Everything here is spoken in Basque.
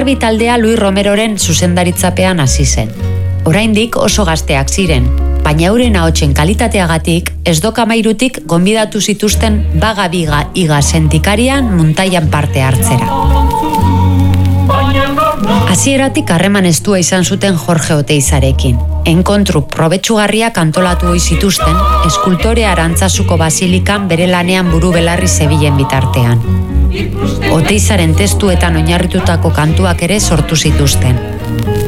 Garbi taldea Luis Romeroren zuzendaritzapean hasi zen. Oraindik oso gazteak ziren, baina euren ahotsen kalitateagatik Esdokamairutik gonbidatu zituzten Baga Biga Iga sentikarian muntaian parte hartzera. Hasieratik harreman estua izan zuten Jorge Oteizarekin. Enkontru probetsugarriak antolatu ohi zituzten, eskultore Arantzazuko basilikan bere lanean buru belarri zebilen bitartean. Oteizaren testuetan oinarritutako kantuak ere sortu zituzten.